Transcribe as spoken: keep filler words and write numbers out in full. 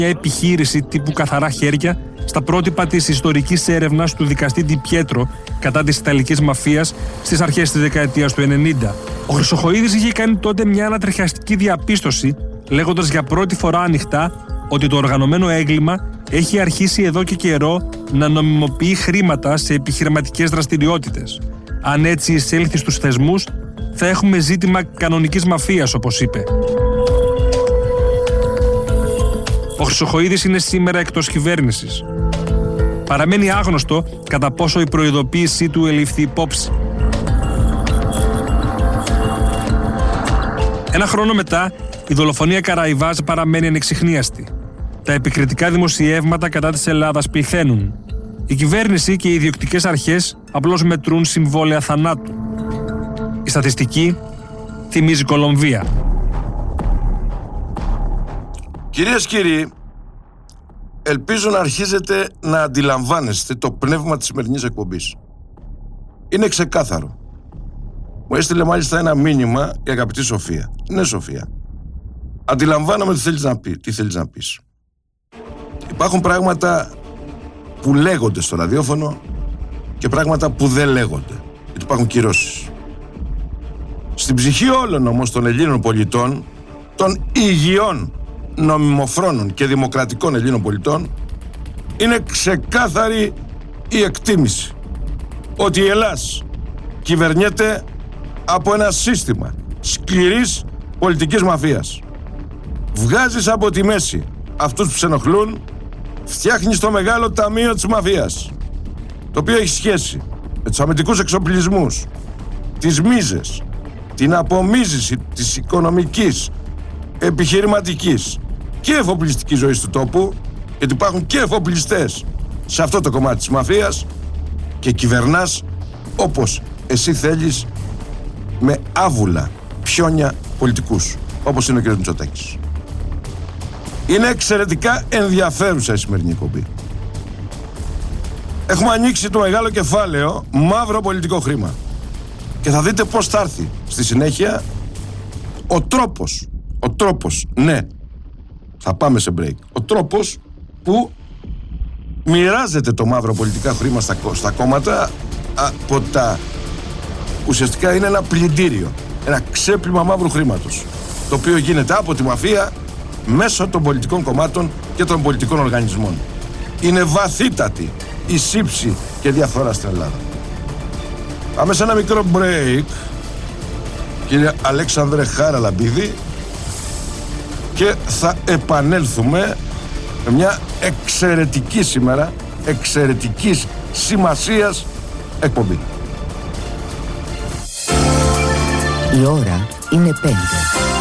μια επιχείρηση τύπου καθαρά χέρια στα πρότυπα της ιστορικής έρευνας του δικαστή Ντι Πιέτρο κατά της Ιταλικής μαφίας στις αρχές της δεκαετίας του ενενήντα. Ο Χρυσοχοΐδης είχε κάνει τότε μια ανατριχιαστική διαπίστωση, λέγοντας για πρώτη φορά ανοιχτά ότι το οργανωμένο έγκλημα έχει αρχίσει εδώ και καιρό να νομιμοποιεί χρήματα σε επιχειρηματικές δραστηριότητες. Αν έτσι εισέλθει στους θεσμούς, θα έχουμε ζήτημα κανονικής μαφίας, όπως είπε. Ο Χρυσοχοΐδης είναι σήμερα εκτός κυβέρνησης. Παραμένει άγνωστο κατά πόσο η προειδοποίησή του ελήφθη υπόψη. Ένα χρόνο μετά, η δολοφονία Καραϊβάζ παραμένει ανεξιχνίαστη. Τα επικριτικά δημοσιεύματα κατά της Ελλάδας πληθαίνουν. Η κυβέρνηση και οι ιδιοκτικές αρχές απλώς μετρούν συμβόλαια θανάτου. Η στατιστική θυμίζει Κολομβία. Κυρίες και κύριοι, ελπίζω να αρχίζετε να αντιλαμβάνεστε το πνεύμα της σημερινής εκπομπής. Είναι ξεκάθαρο. Μου έστειλε μάλιστα ένα μήνυμα η αγαπητή Σοφία. Ναι, Σοφία. Αντιλαμβάνομαι τι θέλεις να πει, τι θέλεις να πεις. Υπάρχουν πράγματα που λέγονται στο ραδιόφωνο και πράγματα που δεν λέγονται. Γιατί υπάρχουν κυρώσεις. Στην ψυχή όλων όμως των Ελλήνων πολιτών, των υγιών νομιμοφρόνων και δημοκρατικών Ελλήνων πολιτών, είναι ξεκάθαρη η εκτίμηση ότι η Ελλάς κυβερνιέται από ένα σύστημα σκληρής πολιτικής μαφίας. Βγάζεις από τη μέση αυτούς που σε ενοχλούν, φτιάχνεις το μεγάλο ταμείο της μαφίας, το οποίο έχει σχέση με τους αμυντικούς εξοπλισμούς, τις μίζες, την απομίζηση της οικονομικής, επιχειρηματικής και εφοπλιστικής ζωής του τόπου, γιατί υπάρχουν και εφοπλιστές σε αυτό το κομμάτι της μαφίας, και κυβερνάς όπως εσύ θέλεις, με άβουλα πιόνια πολιτικούς, όπως είναι ο κ. Μητσοτάκης. Είναι εξαιρετικά ενδιαφέρουσα η σημερινή εκπομπή. Έχουμε ανοίξει το μεγάλο κεφάλαιο μαύρο πολιτικό χρήμα. Και θα δείτε πώς θα έρθει στη συνέχεια ο τρόπος, ο τρόπος, ναι, θα πάμε σε break, ο τρόπος που μοιράζεται το μαύρο πολιτικά χρήμα στα, στα κόμματα από τα, ουσιαστικά είναι ένα πλυντήριο, ένα ξέπλυμα μαύρου χρήματος, το οποίο γίνεται από τη μαφία μέσω των πολιτικών κομμάτων και των πολιτικών οργανισμών. Είναι βαθύτατη η σύψη και διαφθορά στην Ελλάδα. Πάμε σε ένα μικρό break, κύριε Αλέξανδρε Χαραλαμπίδη, και θα επανέλθουμε με μια εξαιρετική σήμερα, εξαιρετικής σημασίας εκπομπή. Η ώρα είναι πέντε.